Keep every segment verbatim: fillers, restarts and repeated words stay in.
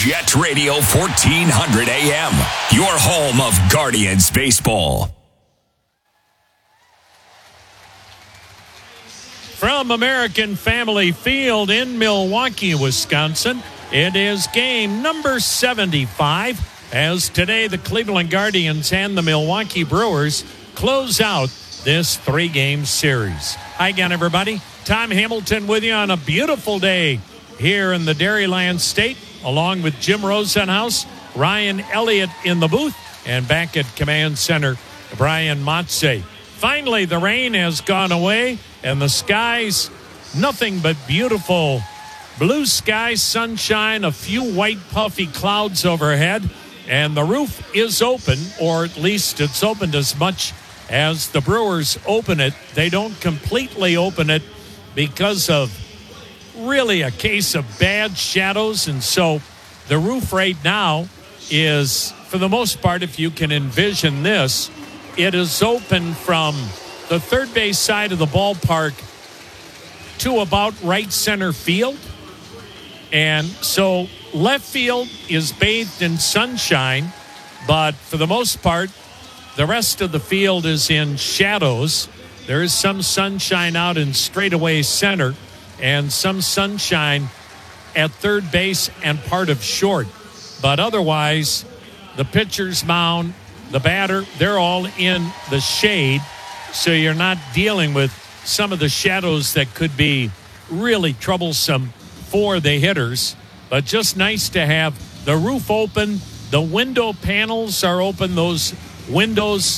Jet Radio fourteen hundred A M, your home of Guardians baseball. From American Family Field in Milwaukee, Wisconsin, it is game number seventy-five, as today the Cleveland Guardians and the Milwaukee Brewers close out this three-game series. Hi again, everybody. Tom Hamilton with you on a beautiful day here in the Dairyland State, along with Jim Rosenhaus, Ryan Elliott in the booth, and back at Command Center, Brian Motze. Finally, the rain has gone away, and the skies, nothing but beautiful blue sky, sunshine, a few white puffy clouds overhead, and the roof is open, or at least it's opened as much as the Brewers open it. They don't completely open it because of really a case of bad shadows, and so the roof right now is, for the most part, if you can envision this, it is open from the third base side of the ballpark to about right center field. And so left field is bathed in sunshine, but for the most part, the rest of the field is in shadows. There is some sunshine out in straightaway center and some sunshine at third base and part of short. But otherwise, the pitcher's mound, the batter, they're all in the shade. So you're not dealing with some of the shadows that could be really troublesome for the hitters. But just nice to have the roof open. The window panels are open. Those windows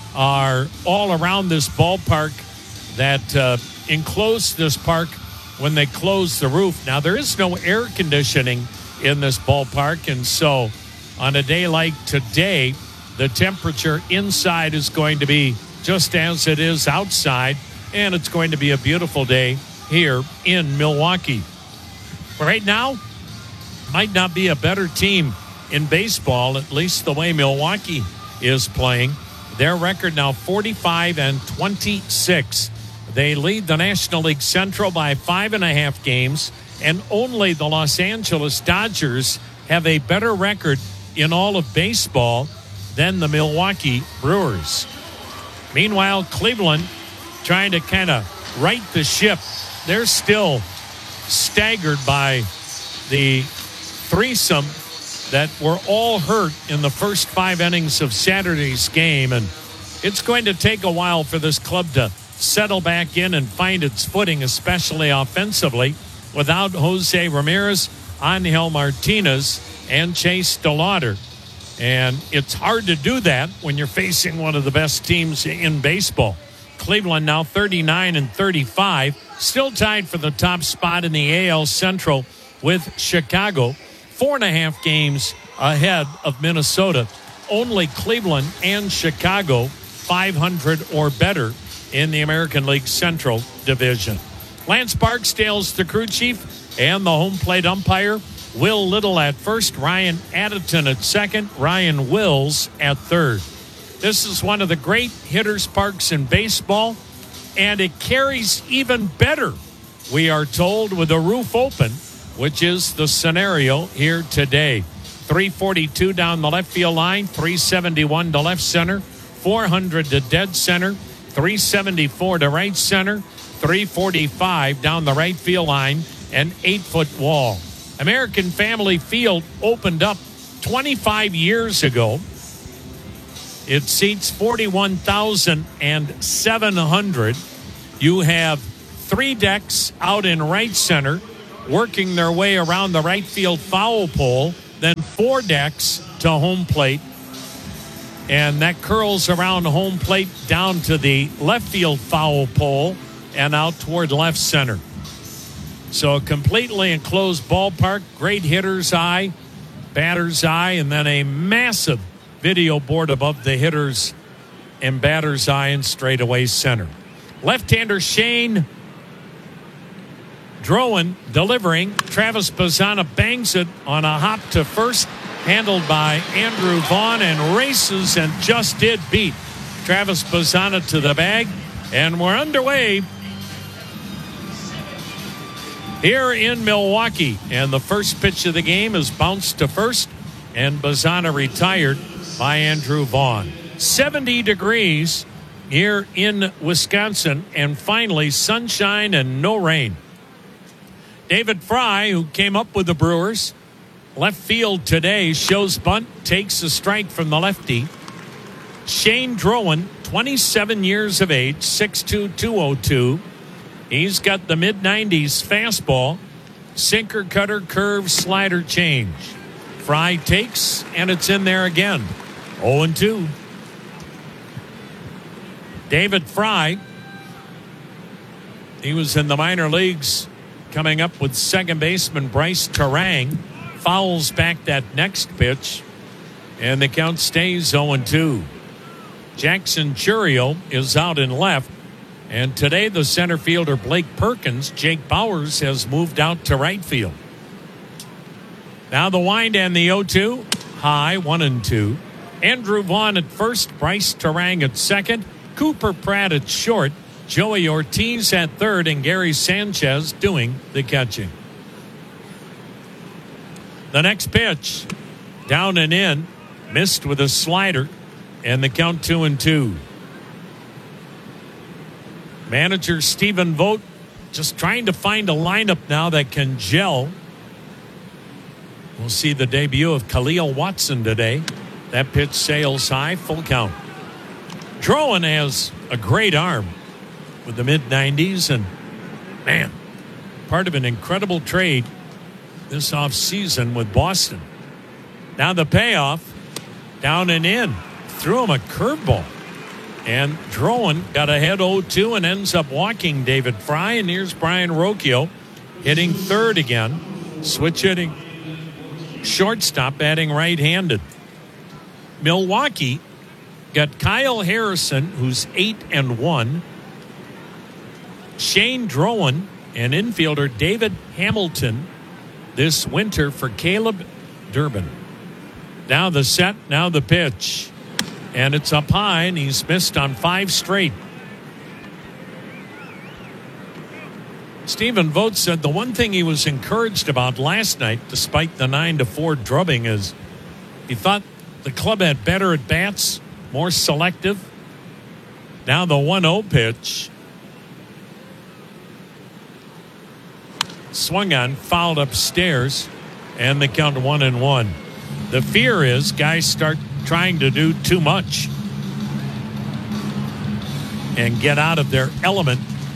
are all around this ballpark that uh, enclose this park when they close the roof. Now, there is no air conditioning in this ballpark, and so on a day like today, the temperature inside is going to be just as it is outside, and it's going to be a beautiful day here in Milwaukee. Right now, might not be a better team in baseball, at least the way Milwaukee is playing. Their record now forty-five and twenty-six. They lead the National League Central by five and a half games, and only the Los Angeles Dodgers have a better record in all of baseball than the Milwaukee Brewers. Meanwhile, Cleveland trying to kind of right the ship. They're still staggered by the threesome that were all hurt in the first five innings of Saturday's game, and it's going to take a while for this club to settle back in and find its footing, especially offensively, without Jose Ramirez, Angel Martinez, and Chase DeLauder. And it's hard to do that when you're facing one of the best teams in baseball. Cleveland now thirty-nine and thirty-five, still tied for the top spot in the A L Central with Chicago, four and a half games ahead of Minnesota. Only Cleveland and Chicago five hundred or better in the American League Central Division. Lance Barksdale's the crew chief and the home plate umpire. Will Little at first, Ryan Addington at second, Ryan Wills at third. This is one of the great hitters' parks in baseball, and it carries even better, we are told, with the roof open, which is the scenario here today. three forty-two down the left field line, three seventy-one to left center, four hundred to dead center, three seventy-four to right center, three forty-five down the right field line, an eight-foot wall. American Family Field opened up twenty-five years ago. It seats forty-one thousand seven hundred. You have three decks out in right center, working their way around the right field foul pole, then four decks to home plate. And that curls around home plate down to the left field foul pole and out toward left center. So a completely enclosed ballpark, great hitter's eye, batter's eye, and then a massive video board above the hitter's and batter's eye in straightaway center. Left-hander Shane Drowan delivering. Travis Bazzana bangs it on a hop to first, handled by Andrew Vaughn, and races and just did beat Travis Bazzana to the bag. And we're underway here in Milwaukee. And the first pitch of the game is bounced to first, and Bazana retired by Andrew Vaughn. seventy degrees here in Wisconsin, and finally sunshine and no rain. David Fry, who came up with the Brewers, left field today, shows bunt, takes a strike from the lefty. Shane Drowan, twenty-seven years of age, six two, two oh two. He's got the mid nineties fastball, sinker, cutter, curve, slider, change. Fry takes, and it's in there again. oh and two. David Fry, he was in the minor leagues coming up with second baseman Bryce Terang. Fouls back that next pitch, and the count stays oh and two. Jackson Churio is out in left, and today the center fielder Blake Perkins, Jake Bowers, has moved out to right field. Now the wind and the oh two, high, one and two. Andrew Vaughn at first, Bryce Terang at second, Cooper Pratt at short, Joey Ortiz at third, and Gary Sanchez doing the catching. The next pitch, down and in, missed with a slider, and the count two and two. Manager Stephen Vogt just trying to find a lineup now that can gel. We'll see the debut of Khalil Watson today. That pitch sails high, full count. Drowan has a great arm with the mid nineties, and man, part of an incredible trade this offseason with Boston. Now the payoff, down and in, threw him a curveball, and Drowan got ahead oh two and ends up walking David Fry, and here's Brian Rocchio hitting third again, switch hitting shortstop, batting right-handed. Milwaukee got Kyle Harrison, who's eight and one. Shane Drowan and infielder David Hamilton this winter for Caleb Durbin. Now the set, now the pitch. And it's up high, and he's missed on five straight. Stephen Vogt said the one thing he was encouraged about last night, despite the nine to four drubbing, is he thought the club had better at bats, more selective. Now the one oh pitch. Swung on, fouled upstairs, and the count one and one. The fear is guys start trying to do too much and get out of their element.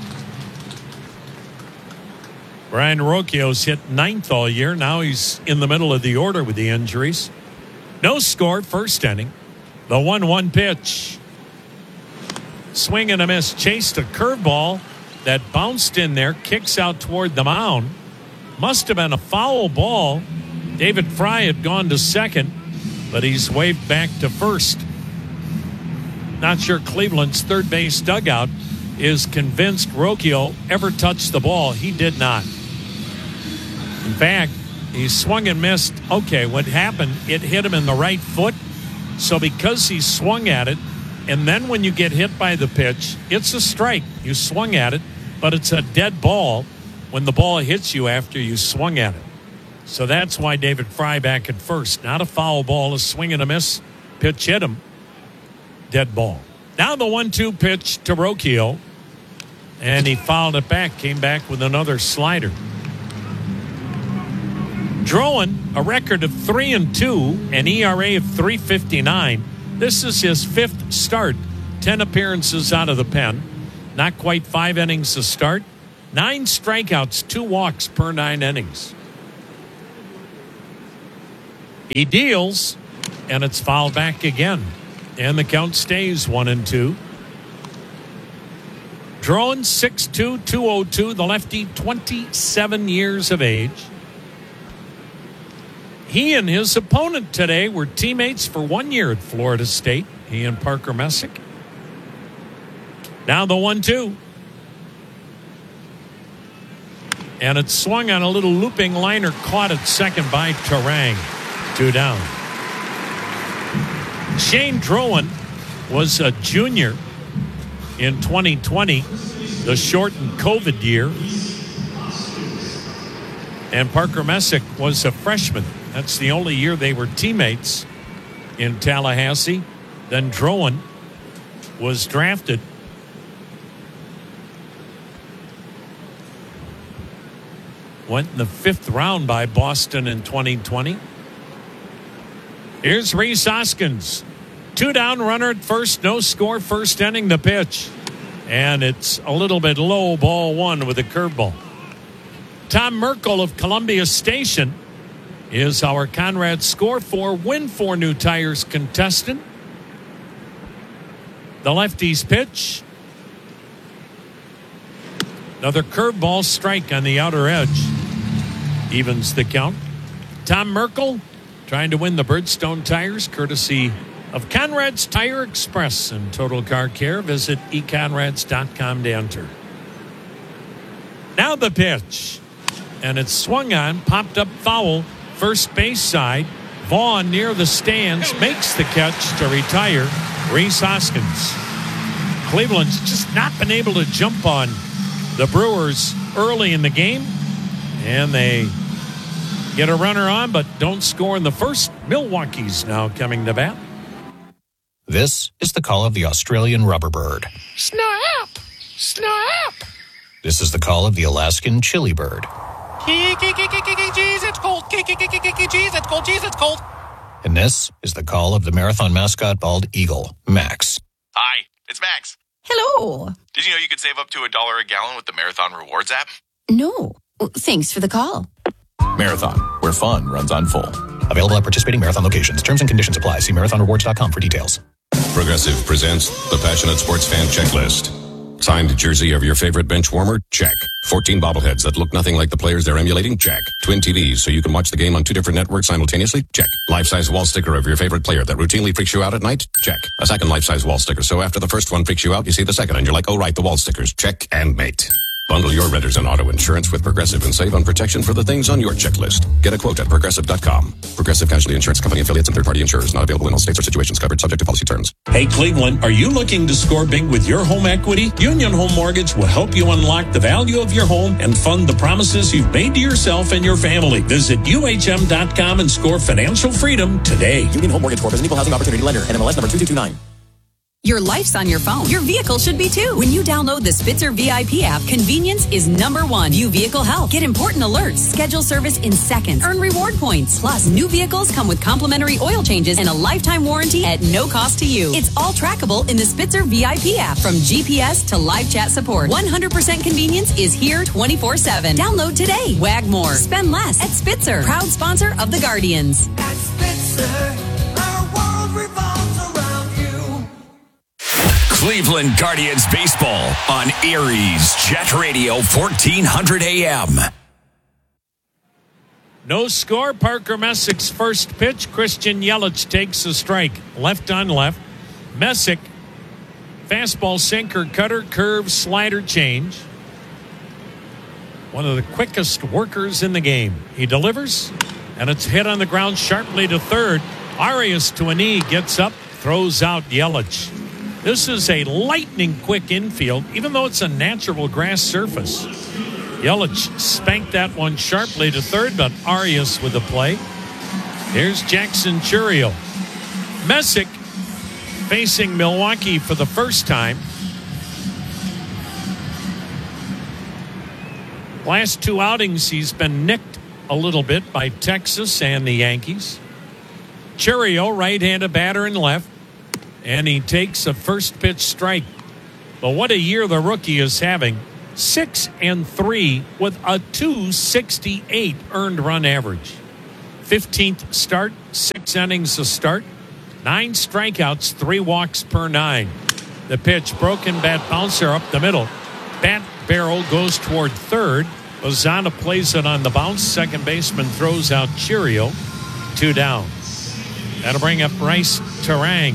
Brian Rocchio's hit ninth all year. Now he's in the middle of the order with the injuries. No score, first inning. The one one pitch. Swing and a miss. Chased a curveball that bounced in there, kicks out toward the mound. Must have been a foul ball. David Fry had gone to second, but he's waved back to first. Not sure Cleveland's third base dugout is convinced Rocchio ever touched the ball. He did not. In fact, he swung and missed. Okay, what happened, it hit him in the right foot. So because he swung at it, and then when you get hit by the pitch, it's a strike. You swung at it, but it's a dead ball when the ball hits you after you swung at it. So that's why David Fry back at first. Not a foul ball, a swing and a miss. Pitch hit him. Dead ball. Now the one two pitch to Rocchio. And he fouled it back. Came back with another slider. Drowan, a record of three and two, an E R A of three fifty-nine. This is his fifth start. Ten appearances out of the pen. Not quite five innings to start. Nine strikeouts, two walks per nine innings. He deals, and it's fouled back again. And the count stays one and two. Drowan, six two, two oh two, the lefty, twenty-seven years of age. He and his opponent today were teammates for one year at Florida State. He and Parker Messick. Now the one two. And it swung on a little looping liner, caught at second by Terang. Two down. Shane Drowan was a junior in twenty twenty, the shortened COVID year. And Parker Messick was a freshman. That's the only year they were teammates in Tallahassee. Then Drowan was drafted. Went in the fifth round by Boston in twenty twenty. Here's Rhys Hoskins. Two down, runner at first, no score, first inning, the pitch. And it's a little bit low, ball one with a curveball. Tom Merkel of Columbia Station is our Conrad Score for Win for New Tires contestant. The lefty's pitch. Another curveball strike on the outer edge. Evens the count. Tom Merkel trying to win the Birdstone tires courtesy of Conrad's Tire Express and Total Car Care. Visit e conrads dot com to enter. Now the pitch. And it's swung on, popped up foul, first base side. Vaughn near the stands makes the catch to retire Rhys Hoskins. Cleveland's just not been able to jump on the Brewers early in the game. And they get a runner on, but don't score in the first. Milwaukee's now coming to bat. This is the call of the Australian rubber bird. Snap! Snap! This is the call of the Alaskan chili bird. Jeez, it's cold. Jeez, it's cold. Jeez, it's cold. And this is the call of the marathon mascot bald eagle, Max. Hi, it's Max. Hello. Did you know you could save up to a dollar a gallon with the Marathon Rewards app? No. Thanks for the call. Marathon, where fun runs on full. Available at participating Marathon locations. Terms and conditions apply. See marathon rewards dot com for details. Progressive presents the Passionate Sports Fan Checklist. Signed jersey of your favorite bench warmer? Check. fourteen bobbleheads that look nothing like the players they're emulating? Check. Twin T Vs so you can watch the game on two different networks simultaneously? Check. Life-size wall sticker of your favorite player that routinely freaks you out at night? Check. A second life-size wall sticker so after the first one freaks you out, you see the second and you're like, oh right, the wall stickers. Check and mate. Bundle your renters and auto insurance with Progressive and save on protection for the things on your checklist. Get a quote at progressive dot com. Progressive Casualty Insurance Company affiliates and third-party insurers not available in all states or situations covered subject to policy terms. Hey Cleveland, are you looking to score big with your home equity? Union Home Mortgage will help you unlock the value of your home and fund the promises you've made to yourself and your family. Visit U H M dot com and score financial freedom today. Union Home Mortgage Corp is an equal housing opportunity lender. N M L S number two two two nine. Your life's on your phone. Your vehicle should be too. When you download the Spitzer V I P app, convenience is number one. View vehicle health. Get important alerts. Schedule service in seconds. Earn reward points. Plus, new vehicles come with complimentary oil changes and a lifetime warranty at no cost to you. It's all trackable in the Spitzer V I P app. From G P S to live chat support, one hundred percent convenience is here twenty-four seven. Download today. Wag more. Spend less at Spitzer. Proud sponsor of the Guardians. At Spitzer, our world revolves around you. Cleveland Guardians baseball on Erie's Jet Radio fourteen hundred A M. No score. Parker Messick's first pitch. Christian Yelich takes a strike. Left on left. Messick, fastball, sinker, cutter, curve, slider, change. One of the quickest workers in the game. He delivers, and it's hit on the ground sharply to third. Arias to a knee, gets up, throws out Yelich. This is a lightning-quick infield, even though it's a natural grass surface. Yelich spanked that one sharply to third, but Arias with the play. Here's Jackson Chourio. Messick facing Milwaukee for the first time. Last two outings, he's been nicked a little bit by Texas and the Yankees. Chourio, right-handed batter in left. And he takes a first pitch strike. But what a year the rookie is having. Six and three with a two sixty-eight earned run average. fifteenth start, six innings a start. Nine strikeouts, three walks per nine. The pitch, broken bat bouncer up the middle. Bat barrel goes toward third. Ozana plays it on the bounce. Second baseman throws out Chourio. Two down. That'll bring up Bryce Turang.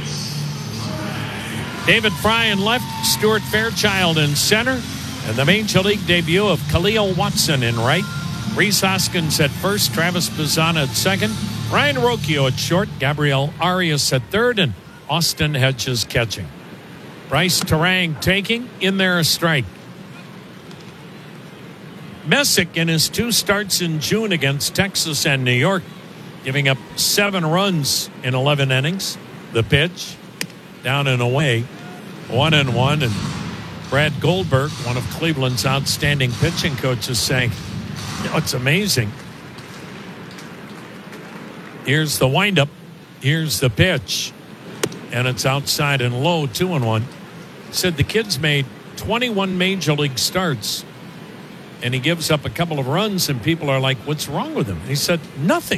David Fry in left, Stuart Fairchild in center, and the Major League debut of Khalil Watson in right. Rhys Hoskins at first, Travis Bazzana at second, Ryan Rocchio at short, Gabriel Arias at third, and Austin Hedges catching. Bryce Turang taking, in there a strike. Messick in his two starts in June against Texas and New York, giving up seven runs in eleven innings. The pitch, down and away, one and one. And Brad Goldberg, one of Cleveland's outstanding pitching coaches, saying, you know, it's amazing. Here's the windup. Here's the pitch. And it's outside and low, two and one. Said the kid's made twenty-one major league starts. And he gives up a couple of runs, and people are like, what's wrong with him? And he said, nothing.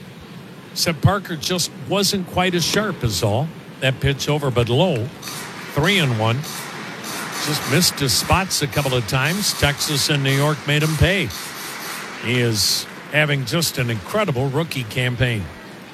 He said Parker just wasn't quite as sharp as all. That pitch over but low. Three and one. Just missed his spots a couple of times. Texas and New York made him pay. He is having just an incredible rookie campaign.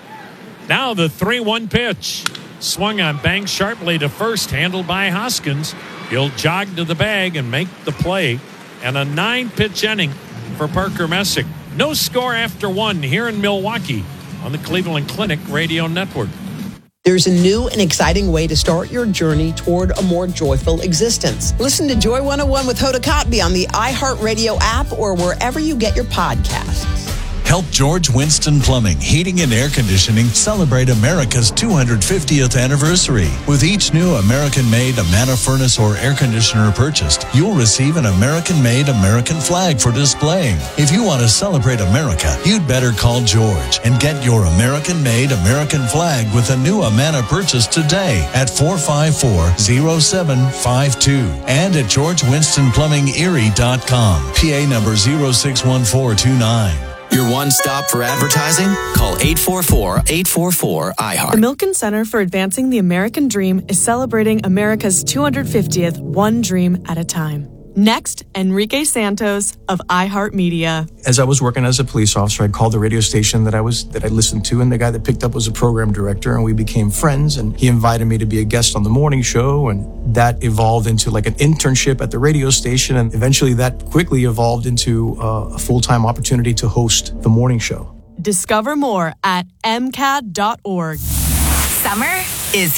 Now the three one pitch. Swung on, banged sharply to first, handled by Hoskins. He'll jog to the bag and make the play. And a nine-pitch inning for Parker Messick. No score after one here in Milwaukee on the Cleveland Clinic Radio Network. There's a new and exciting way to start your journey toward a more joyful existence. Listen to Joy one oh one with Hoda Kotb on the iHeartRadio app or wherever you get your podcasts. Help George Winston Plumbing, Heating and Air Conditioning celebrate America's two hundred fiftieth anniversary. With each new American-made Amana furnace or air conditioner purchased, you'll receive an American-made American flag for displaying. If you want to celebrate America, you'd better call George and get your American-made American flag with a new Amana purchase today at four five four, zero seven five two and at george winston plumbing erie dot com. P A number zero six one four two nine. Your one stop for advertising? Call eight four four, eight four four, I heart. The Milken Center for Advancing the American Dream is celebrating America's two hundred fiftieth One Dream at a Time. Next, Enrique Santos of iHeartMedia. As I was working as a police officer, I called the radio station that I was that I listened to, and the guy that picked up was a program director, and we became friends, and he invited me to be a guest on the morning show, and that evolved into like an internship at the radio station, and eventually that quickly evolved into uh, a full-time opportunity to host the morning show. Discover more at m c a d dot org. Summer is